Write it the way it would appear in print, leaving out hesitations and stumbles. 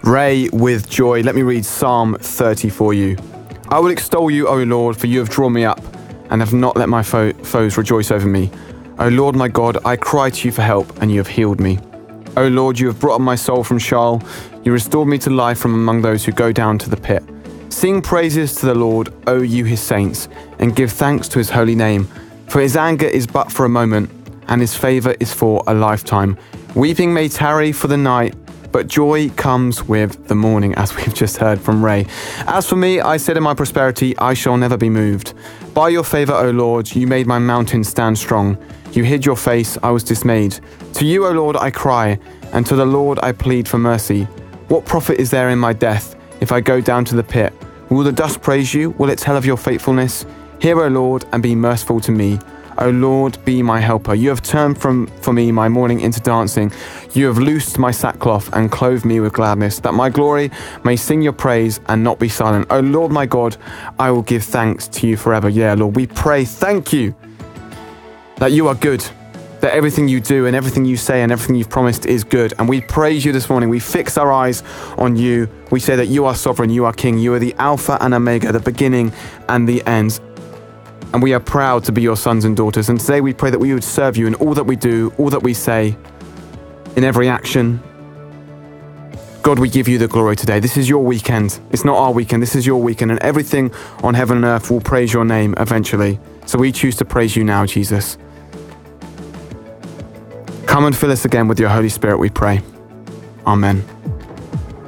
Ray with joy. Let me read Psalm 30 for you. I will extol you, O Lord, for you have drawn me up and have not let my foes rejoice over me. O Lord my God, I cry to you for help, and you have healed me. O Lord, you have brought up my soul from Sheol. You restored me to life from among those who go down to the pit. Sing praises to the Lord, O you his saints, and give thanks to his holy name. For his anger is but for a moment, and his favor is for a lifetime. Weeping may tarry for the night, but joy comes with the morning, as we've just heard from Ray. As for me, I said in my prosperity, I shall never be moved. By your favor, O Lord, you made my mountain stand strong. You hid your face, I was dismayed. To you, O Lord, I cry, and to the Lord I plead for mercy. What profit is there in my death if I go down to the pit? Will the dust praise you? Will it tell of your faithfulness? Hear, O Lord, and be merciful to me. O Lord, be my helper. You have turned for me my mourning into dancing. You have loosed my sackcloth and clothed me with gladness, that my glory may sing your praise and not be silent. O Lord my God, I will give thanks to you forever. Yeah, Lord, we pray, thank you that you are good, that everything you do and everything you say and everything you've promised is good. And we praise you this morning. We fix our eyes on you. We say that you are sovereign, you are King, you are the Alpha and Omega, the beginning and the end. And we are proud to be your sons and daughters. And today we pray that we would serve you in all that we do, all that we say, in every action. God, we give you the glory today. This is your weekend. It's not our weekend. This is your weekend. And everything on heaven and earth will praise your name eventually. So we choose to praise you now, Jesus. Come and fill us again with your Holy Spirit, we pray. Amen.